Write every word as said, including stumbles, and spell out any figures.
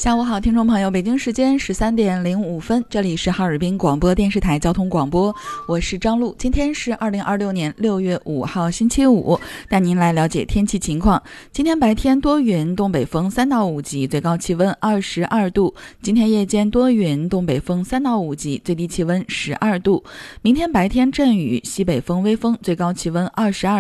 下午好，听众朋友，北京时间十三点零五分，这里是哈尔滨广播电视台交通广播，我是张璐。今天是二零二六年六月五号，星期五，带您来了解天气情况。今天白天多云，东北风三到五级，最高气温二十二度。今天夜间多云，东北风三到五级，最低气温十二度。明天白天阵雨，西北风微风，最高气温二十二